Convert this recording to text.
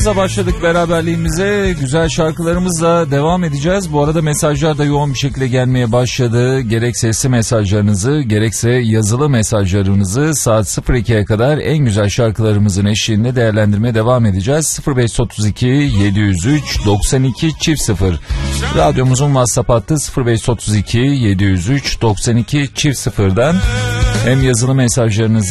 Başladık beraberliğimize, güzel şarkılarımızla devam edeceğiz. Bu arada mesajlar da yoğun bir şekilde gelmeye başladı. Gerek sesli mesajlarınızı gerekse yazılı mesajlarınızı saat 02'ye kadar en güzel şarkılarımızın eşliğinde değerlendirmeye devam edeceğiz. 0532 703 92 0. Radyomuzun WhatsApp hattı 0532 703 92 0'dan hem yazılı mesajlarınızı